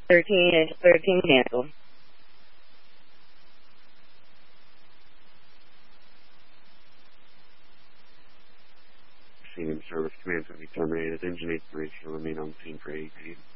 13 cancel. Receiving service command to be terminated. Engine 83 will remain on scene for 18.